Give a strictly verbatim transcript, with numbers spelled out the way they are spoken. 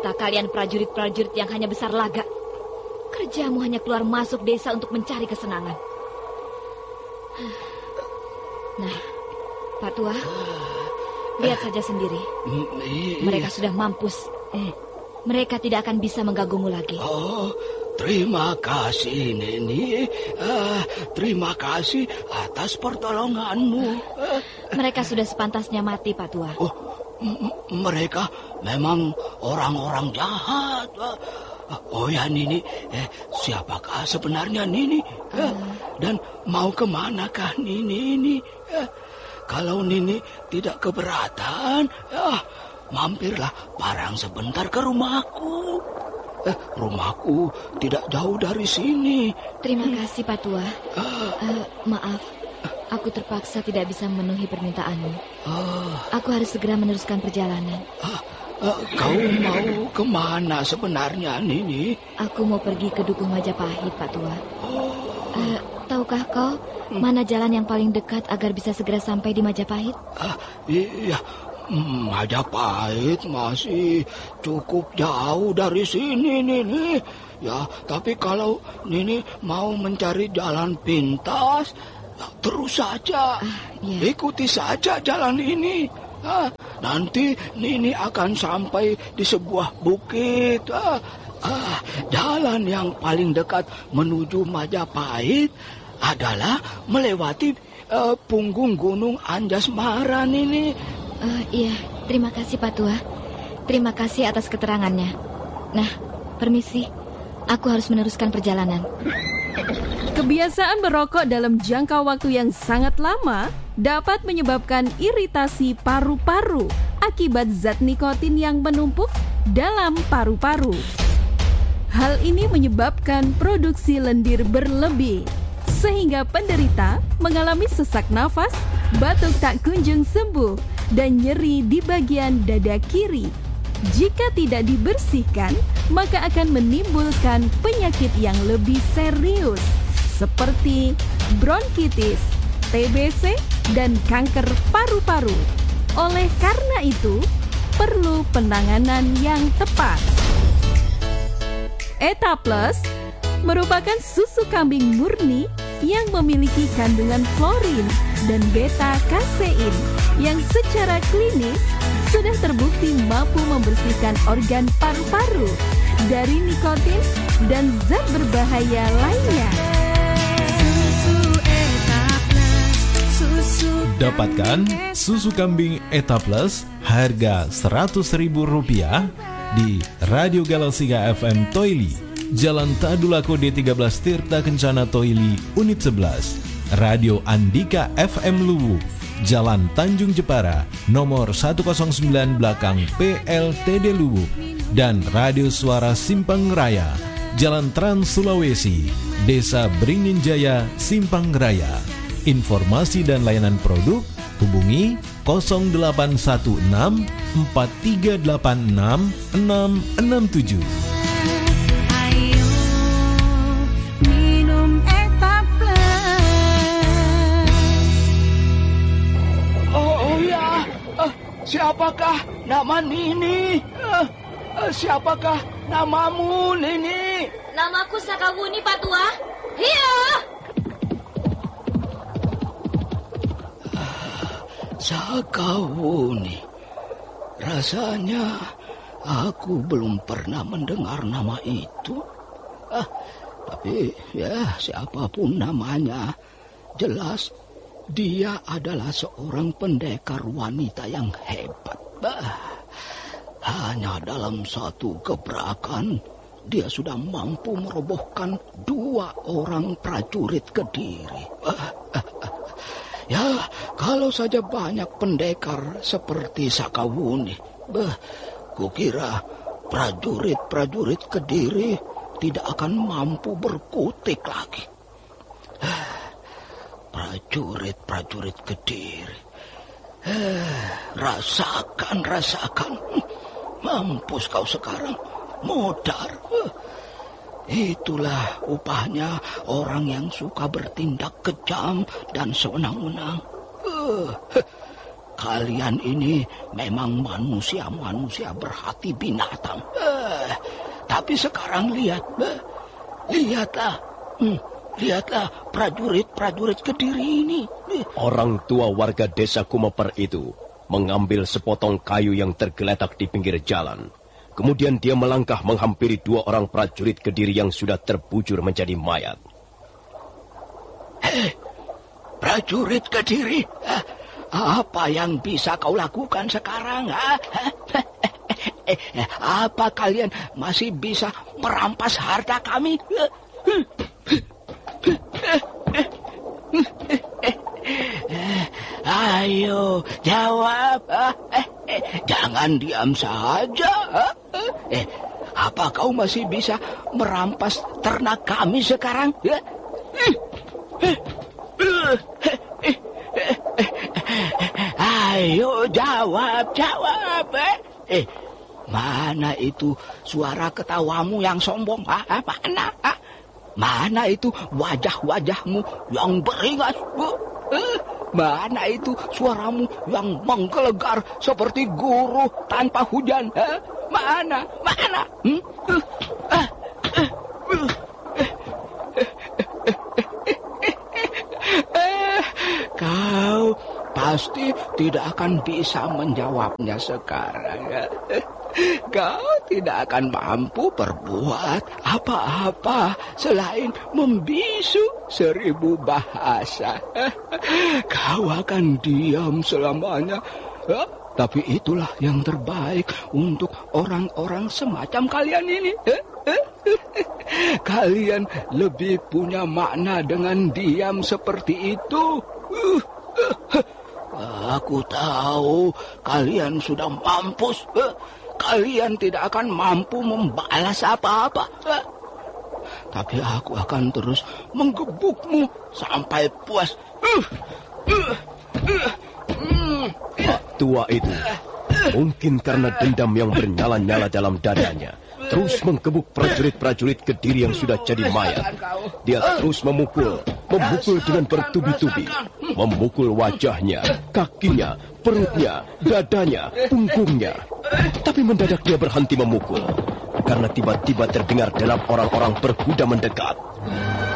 Ternyata kalian prajurit-prajurit yang hanya besar laga. Kerjamu hanya keluar masuk desa untuk mencari kesenangan. Nah, Pak Tua, lihat saja sendiri. Mereka sudah mampus. Mereka tidak akan bisa mengganggumu lagi. Oh, terima kasih, Nini. Uh, terima kasih atas pertolonganmu. Uh. Mereka sudah sepantasnya mati, Pak Tua. Oh, m- mereka memang orang-orang jahat. Uh. Oh ya, Nini, eh, siapakah sebenarnya Nini? Eh, dan mau kemanakah Nini ini? Eh, kalau Nini tidak keberatan, ya, mampirlah parang sebentar ke rumahku. Eh, rumahku tidak jauh dari sini. Terima kasih, Pak Tua. Uh, uh, maaf, aku terpaksa tidak bisa memenuhi permintaanmu. Uh, aku harus segera meneruskan perjalanan. Uh, Uh, kau mau kemana sebenarnya, Nini? Aku mau pergi ke Dukuh Majapahit, Pak Tua. Oh. Uh, tahukah kau hmm. mana jalan yang paling dekat agar bisa segera sampai di Majapahit? Uh, iya, Majapahit masih cukup jauh dari sini, Nini. Ya, tapi kalau Nini mau mencari jalan pintas, terus saja. Uh, iya. Ikuti saja jalan ini. Ah, nanti Nini akan sampai di sebuah bukit. Ah, ah, jalan yang paling dekat menuju Majapahit adalah melewati uh, punggung Gunung Anjasmara, Nini. Uh, iya, terima kasih Pak Tua. Terima kasih atas keterangannya. Nah, permisi. Aku harus meneruskan perjalanan. Kebiasaan merokok dalam jangka waktu yang sangat lama dapat menyebabkan iritasi paru-paru akibat zat nikotin yang menumpuk dalam paru-paru. Hal ini menyebabkan produksi lendir berlebih, sehingga penderita mengalami sesak nafas, batuk tak kunjung sembuh, dan nyeri di bagian dada kiri. Jika tidak dibersihkan, maka akan menimbulkan penyakit yang lebih serius, seperti bronkitis, T B C, dan kanker paru-paru. Oleh karena itu, perlu penanganan yang tepat. Eta Plus merupakan susu kambing murni yang memiliki kandungan florin dan beta-kasein yang secara klinis sudah terbukti mampu membersihkan organ paru-paru dari nikotin dan zat berbahaya lainnya. Dapatkan susu kambing Eta Plus harga seratus ribu rupiah di Radio Galau Siga F M Toili, Jalan Tadulako D tiga belas Tirta Kencana Toili, Unit sebelas. Radio Andika F M Luwu, Jalan Tanjung Jepara, nomor seratus sembilan belakang P L T D Luwu. Dan Radio Suara Simpang Raya, Jalan Trans Sulawesi, Desa Beringin Jaya, Simpang Raya. Informasi dan layanan produk hubungi nol delapan satu enam empat tiga delapan enam enam enam tujuh. Ayo minum Eta Plus. Oh, oh ya, uh, siapakah nama Nini? Uh, uh, siapakah namamu, Nini? Namaku Sakawuni, Pak Tua. Iya. Sakawuni. Rasanya aku belum pernah mendengar nama itu. Ah, tapi ya siapapun namanya, jelas dia adalah seorang pendekar wanita yang hebat. Bah, hanya dalam satu gebrakan dia sudah mampu merobohkan dua orang prajurit Kediri. Ah, ah, ah. Ya, kalau saja banyak pendekar seperti Sakawuni, bah, kukira prajurit-prajurit Kediri tidak akan mampu berkutik lagi. Prajurit-prajurit Kediri, eh, rasakan, rasakan, mampus kau sekarang, modar. Itulah upahnya orang yang suka bertindak kejam dan sewenang-wenang. Uh, kalian ini memang manusia-manusia berhati binatang. Eh, tapi sekarang lihat, eh, lihatlah, hmm, lihatlah prajurit-prajurit Kediri ini. Eh. Orang tua warga desa Kumeper itu mengambil sepotong kayu yang tergeletak di pinggir jalan. Kemudian dia melangkah menghampiri dua orang prajurit Kediri yang sudah terbujur menjadi mayat. Hei, prajurit Kediri, eh, apa yang bisa kau lakukan sekarang? Ah? Eh, apa kalian masih bisa merampas harta kami? Ayo, jawab. Jangan diam saja. Eh, apa kau masih bisa merampas ternak kami sekarang? Ayo, jawab, jawab. Eh, mana itu suara ketawamu yang sombong? Ah, mana? Ah, mana itu wajah-wajahmu yang beringas? Eh, mana itu suaramu yang menggelegar seperti guru tanpa hujan? Eh, mana? Mana? Hmm? Uh, uh, uh, uh. Kau pasti tidak akan bisa menjawabnya sekarang. Kau tidak akan mampu berbuat apa-apa selain membisu seribu bahasa. Kau akan diam selamanya. Tapi itulah yang terbaik untuk orang-orang semacam kalian ini. Kalian lebih punya makna dengan diam seperti itu. Aku tahu kalian sudah mampus. Kalian tidak akan mampu membalas apa-apa. Tapi aku akan terus menggebukmu sampai puas. Pak tua itu, mungkin karena dendam yang bernyala-nyala dalam dadanya, terus menggebuk prajurit-prajurit Kediri yang sudah jadi mayat. Dia terus memukul, memukul dengan bertubi-tubi, memukul wajahnya, kakinya, perutnya, dadanya, punggungnya. Tapi mendadak dia berhenti memukul, karena tiba-tiba terdengar derap orang-orang berkuda mendekat.